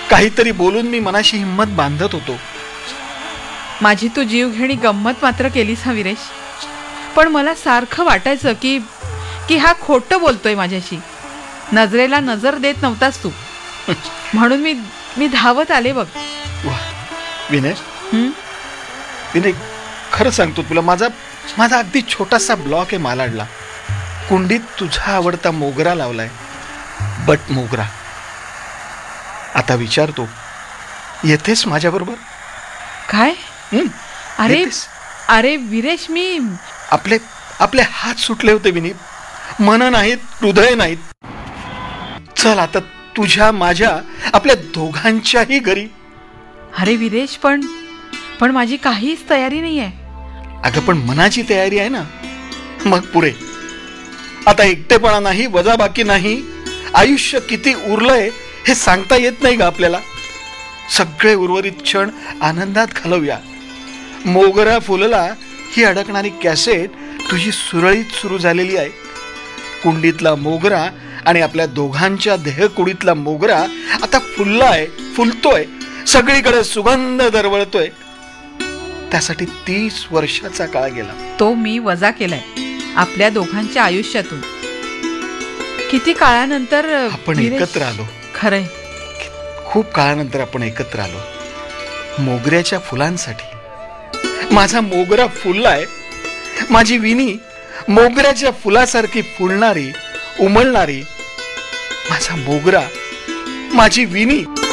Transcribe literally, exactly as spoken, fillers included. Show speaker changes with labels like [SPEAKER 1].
[SPEAKER 1] काहीतरी बोलून मी मनाशी हिंमत बांधत होतो.
[SPEAKER 2] माझी तू जीवघेणी गंमत मात्र केलीस हा विरेश. पण मला सारखं वाटायचं की की हा खोटं बोलतोय माझ्याशी. नजरेला नजर देत नव्हतास तू. म्हणून मी मी धावत आले बघ.
[SPEAKER 1] विनय विनय खरं सांगतो तुला, माझा माझा अगदी छोटासा ब्लॉक आहे मालाडला. कुंडीत तुझा आवडता मोगरा लावलाय, बट मोगरा. आता विचारतो, येतेस माझ्या बरोबर?
[SPEAKER 2] काय? अरे
[SPEAKER 1] येतेस?
[SPEAKER 2] अरे विरेश, मी
[SPEAKER 1] आपले आपले हात सुटले होते विनी, मन नाहीत, हृदय नाहीत. चल आता तुझ्या माझ्या आपल्या दोघांच्याही घरी.
[SPEAKER 2] अरे विरेश, पण पण माझी काहीच तयारी नाही आहे.
[SPEAKER 1] अगं पण मनाची तयारी आहे ना, मग पुरे. आता एकटेपणा नाही, वजाबाकी नाही. आयुष्य किती उरलंय हे सांगता येत नाही का आपल्याला. सगळे उर्वरित क्षण आनंदात घालवूया. मोगरा फुलला ही अडकणारी कॅसेट तुझी सुरळीत सुरू झालेली आहे. कुंडीतला मोगरा आणि आपल्या दोघांच्या देहकुडीतला मोगरा आता फुललाय, फुलतोय, सगळीकडे सुगंध दरवळतोय. त्यासाठी तीस वर्षाचा काळ गेला.
[SPEAKER 2] तो मी वजा केलाय आपल्या दोघांच्या आयुष्यातून. किती काळानंतर
[SPEAKER 1] आपण एकत्र आलो.
[SPEAKER 2] खरंय,
[SPEAKER 1] खूप काळानंतर आपण एकत्र आलो. मोगऱ्याच्या फुलांसाठी. माझा मोगरा फुललाय. माझी विनी मोगऱ्याच्या फुलासारखी फुलणारी, उमलणारी. माझा मोगरा, माझी विनी.